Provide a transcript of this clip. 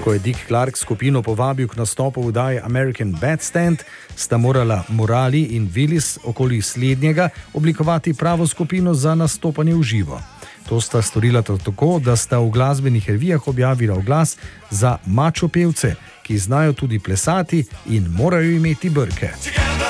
Ko je Dick Clark skupino povabil k nastopu v oddaji American Bandstand, sta morala Morali in Willis okoli slednjega oblikovati pravo skupino za nastopanje v živo. To sta storila tako, da sta v glasbenih revijah objavila oglas za mačo pevce, ki znajo tudi plesati in morajo imeti brke.